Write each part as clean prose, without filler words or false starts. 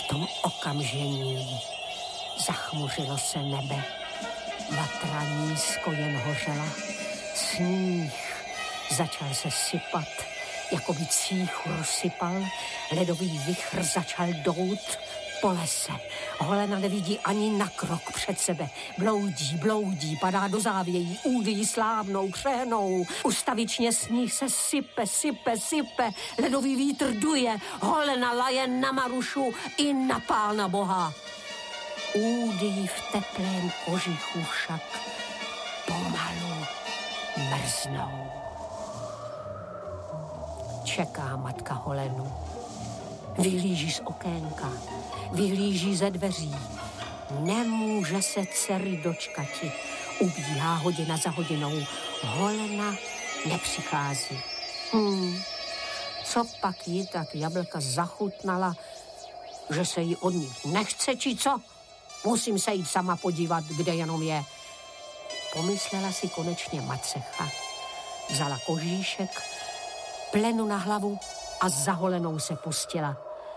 tom okamžení zachmuřilo se nebe. Vatra nízko jen hořela. Sníh začal se sypat, jako by cíchur sypal. Ledový vichr začal dout po lese. Holena nevidí ani na krok před sebe. Bloudí, padá do závějí, údy slávnou, křehnou. Ustavičně sníh se sype. Ledový vítr duje, holena laje na Marušu i na Pána Boha. Údy v teplém kožichu však pomalu mrznou. Čeká matka holenu. Vyhlíží z okénka, vyhlíží ze dveří. Nemůže se dcery dočkati. Ubíhá hodina za hodinou. Holena nepřichází. Co pak jí tak jablka zachutnala, že se jí od nich nechce, či co? Musím se jít sama podívat, kde jenom je. Pomyslela si konečně macecha. Vzala kožíšek, plenu na hlavu a za holenou se pustila.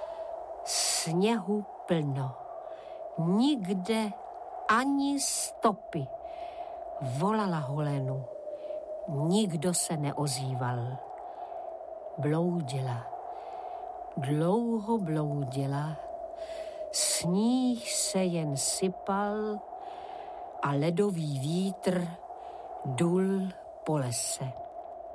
Sněhu plno. Nikde ani stopy. Volala holenu. Nikdo se neozýval. Bloudila. Dlouho bloudila. Sníh se jen sypal a ledový vítr dul po lese.